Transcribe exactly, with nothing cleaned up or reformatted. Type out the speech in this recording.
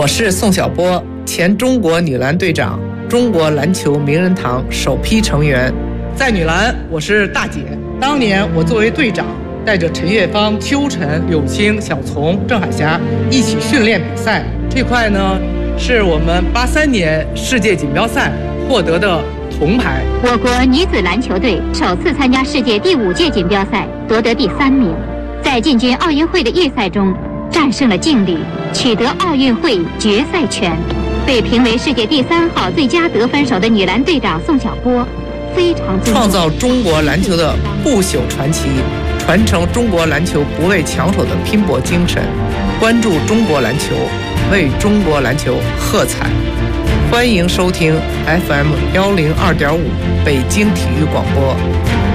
我是宋晓波，前中国女篮队长，中国篮球名人堂首批成员。 在女篮，我是大姐。当年我作为队长，带着陈月芳、邱晨、柳青、小丛、郑海霞一起训练比赛。这块呢，是我们八三年世界锦标赛获得的铜牌。 我国女子篮球队首次参加世界第五届锦标赛，夺得第三名。在进军奥运会的预赛中，战胜了劲旅，取得奥运会决赛权。被评为世界第三号最佳得分手的女篮队长宋晓波，非常创造中国篮球的不朽传奇，传承中国篮球不畏强手的拼搏精神，关注中国篮球，为中国篮球喝彩。欢迎收听 F M 幺零二点五北京体育广播。